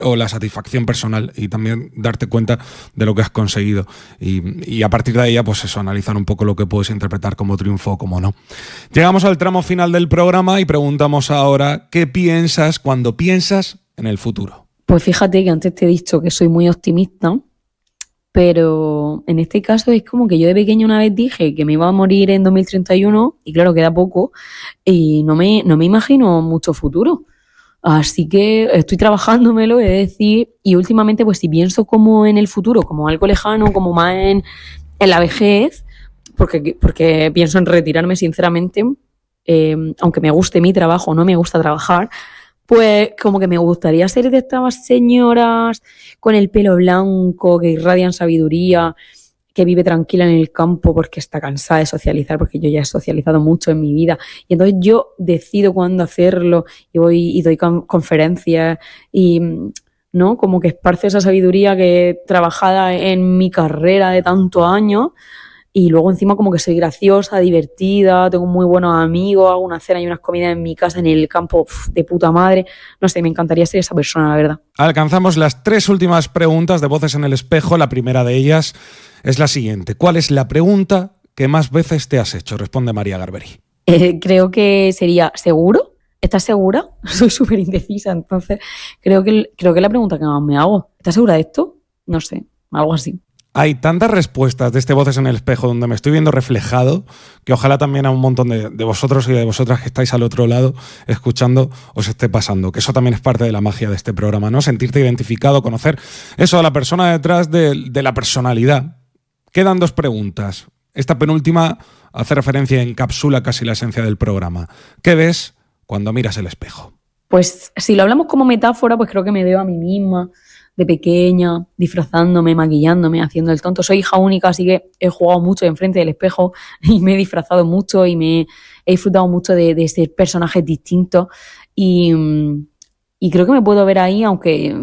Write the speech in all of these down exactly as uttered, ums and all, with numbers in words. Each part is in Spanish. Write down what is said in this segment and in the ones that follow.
o la satisfacción personal y también darte cuenta de lo que has conseguido y, y a partir de ahí pues eso, analizar un poco lo que puedes interpretar como triunfo o como no. Llegamos al tramo final del programa y preguntamos ahora ¿qué piensas cuando piensas en el futuro? Pues fíjate que antes te he dicho que soy muy optimista, pero en este caso es como que yo de pequeño una vez dije que me iba a morir en dos mil treinta y uno y claro, queda poco y no me, no me imagino mucho futuro. Así que estoy trabajándomelo, es decir, y últimamente pues si pienso como en el futuro, como algo lejano, como más en, en la vejez, porque, porque pienso en retirarme sinceramente, eh, aunque me guste mi trabajo, no me gusta trabajar, pues como que me gustaría ser de estas señoras con el pelo blanco, que irradian sabiduría, que vive tranquila en el campo porque está cansada de socializar, porque yo ya he socializado mucho en mi vida. Y entonces yo decido cuándo hacerlo y voy y doy con, conferencias y, ¿no? Como que esparce esa sabiduría que trabajada en mi carrera de tantos años y luego encima como que soy graciosa, divertida, tengo muy buenos amigos, hago una cena y unas comidas en mi casa en el campo pf, de puta madre. No sé, me encantaría ser esa persona, la verdad. Alcanzamos las tres últimas preguntas de Voces en el Espejo. La primera de ellas es la siguiente. ¿Cuál es la pregunta que más veces te has hecho? Responde María Garberi. Eh, creo que sería, ¿seguro? ¿Estás segura? Soy súper indecisa, entonces creo que, creo que es la pregunta que más me hago. ¿Estás segura de esto? No sé, algo así. Hay tantas respuestas de este Voces en el Espejo donde me estoy viendo reflejado que ojalá también a un montón de, de vosotros y de vosotras que estáis al otro lado escuchando os esté pasando, que eso también es parte de la magia de este programa, ¿no? Sentirte identificado, conocer eso a la persona detrás de, de la personalidad. Quedan dos preguntas. Esta penúltima hace referencia, encapsula casi la esencia del programa. ¿Qué ves cuando miras el espejo? Pues si lo hablamos como metáfora, pues creo que me veo a mí misma de pequeña, disfrazándome, maquillándome, haciendo el tonto. Soy hija única, así que he jugado mucho enfrente del espejo y me he disfrazado mucho y me he disfrutado mucho de, de ser personajes distintos y, y creo que me puedo ver ahí, aunque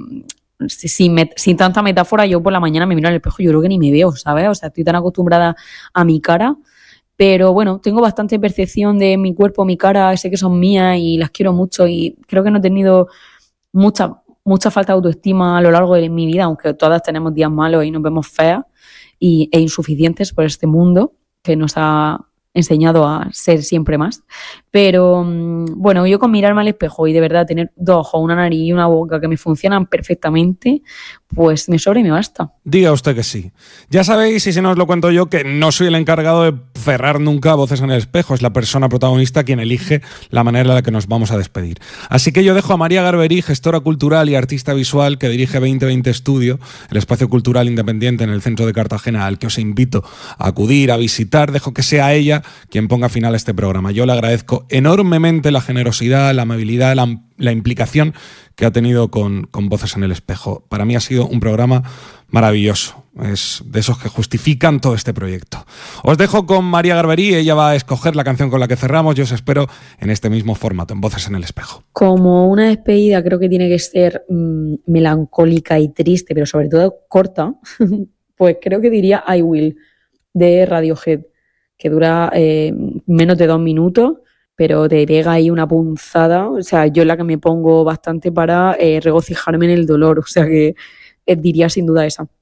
sin, met, sin tanta metáfora, yo por la mañana me miro en el espejo y yo creo que ni me veo, ¿sabes? O sea, estoy tan acostumbrada a mi cara. Pero bueno, tengo bastante percepción de mi cuerpo, mi cara, sé que son mías y las quiero mucho y creo que no he tenido mucha, mucha falta de autoestima a lo largo de mi vida, aunque todas tenemos días malos y nos vemos feas y, e insuficientes por este mundo que nos ha enseñado a ser siempre más. Pero bueno, yo con mirarme al espejo y de verdad tener dos ojos, una nariz y una boca que me funcionan perfectamente, pues me sobra y me basta. Diga usted que sí. Ya sabéis, y si no os lo cuento yo, que no soy el encargado de cerrar nunca Voces en el Espejo. Es la persona protagonista quien elige la manera en la que nos vamos a despedir. Así que yo dejo a María Garberi, gestora cultural y artista visual que dirige veinte veinte Studio, el espacio cultural independiente en el centro de Cartagena al que os invito a acudir, a visitar. Dejo que sea ella quien ponga final a este programa. Yo le agradezco enormemente la generosidad, la amabilidad, la, la implicación que ha tenido con, con Voces en el Espejo. Para mí ha sido un programa maravilloso. Es de esos que justifican todo este proyecto. Os dejo con María Garberi. Ella va a escoger la canción con la que cerramos. Yo os espero en este mismo formato, en Voces en el Espejo. Como una despedida creo que tiene que ser mmm, melancólica y triste, pero sobre todo corta, pues creo que diría I Will, de Radiohead, que dura eh, menos de dos minutos, pero te pega ahí una punzada. O sea, yo es la que me pongo bastante para eh, regocijarme en el dolor. O sea que eh, diría sin duda esa.